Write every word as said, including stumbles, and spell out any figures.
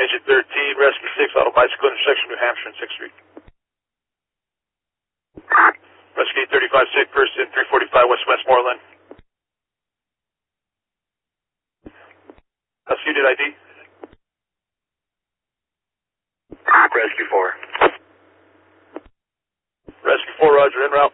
Agent thirteen, Rescue six, auto bicycle intersection, New Hampshire and sixth Street. Rescue thirty-five, sick person, three forty-five West Westmoreland. That's unit I D. Rescue four. Rescue four, roger, en route.